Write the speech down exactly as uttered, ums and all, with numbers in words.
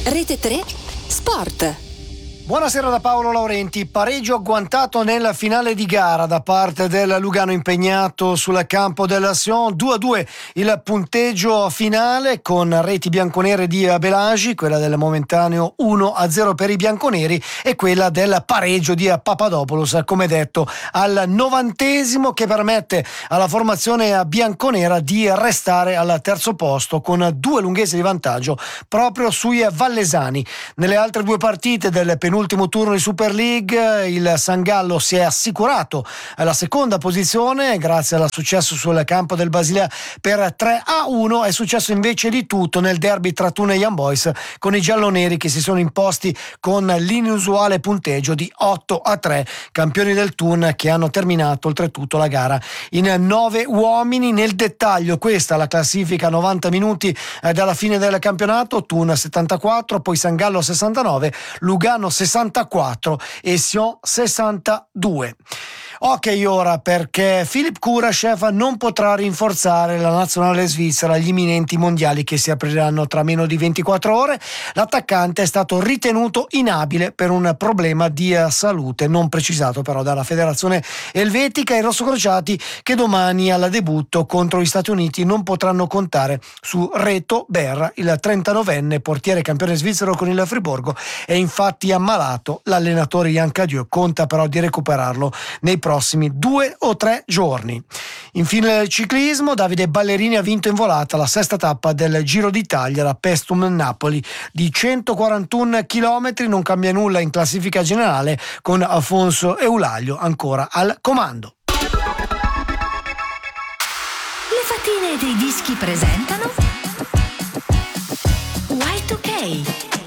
Rete tre Sport. Buonasera da Paolo Laurenti. Pareggio agguantato nella finale di gara da parte del Lugano impegnato sul campo del Sion. due a due il punteggio finale con reti bianconere di Belagi, quella del momentaneo uno a zero per i bianconeri e quella del pareggio di Papadopoulos, come detto, al novantesimo, che permette alla formazione bianconera di restare al terzo posto con due lunghezze di vantaggio proprio sui vallesani. Nelle altre due partite del penultimo Ultimo turno di Super League, il San Gallo si è assicurato la seconda posizione grazie al successo sul campo del Basilea per tre a uno. È successo invece di tutto nel derby tra Thun e Young Boys, con i gialloneri che si sono imposti con l'inusuale punteggio di otto a tre, campioni del Thun, che hanno terminato oltretutto la gara in nove uomini. Nel dettaglio questa la classifica novanta minuti dalla fine del campionato: Thun settantaquattro, poi San Gallo sessantanove, Lugano sessantaquattro e Sion sessantadue. Ok ora, perché Filip Kurashev non potrà rinforzare la nazionale svizzera agli imminenti mondiali che si apriranno tra meno di ventiquattro ore. L'attaccante è stato ritenuto inabile per un problema di salute, non precisato però dalla federazione elvetica. I rossocrociati, che domani al debutto contro gli Stati Uniti non potranno contare su Reto Berra. Il trentanovenne portiere campione svizzero con il Friburgo è infatti ammalato. L'allenatore Jan Cadieux conta però di recuperarlo nei prossimi due o tre giorni. Infine il ciclismo, Davide Ballerini ha vinto in volata la sesta tappa del Giro d'Italia, la Pestum Napoli, di centoquarantuno chilometri. Non cambia nulla in classifica generale, con Afonso Eulaglio ancora al comando. Le fatine dei dischi presentano Y due K.